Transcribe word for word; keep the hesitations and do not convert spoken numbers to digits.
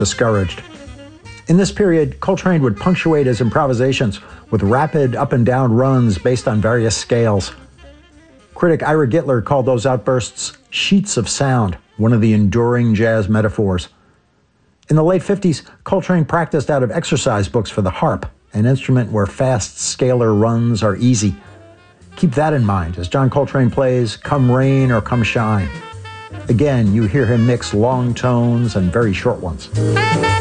discouraged. In this period, Coltrane would punctuate his improvisations with rapid up and down runs based on various scales. Critic Ira Gitler called those outbursts sheets of sound, one of the enduring jazz metaphors. In the late fifties, Coltrane practiced out of exercise books for the harp, an instrument where fast scalar runs are easy. Keep that in mind as John Coltrane plays Come Rain or Come Shine. Again, you hear him mix long tones and very short ones.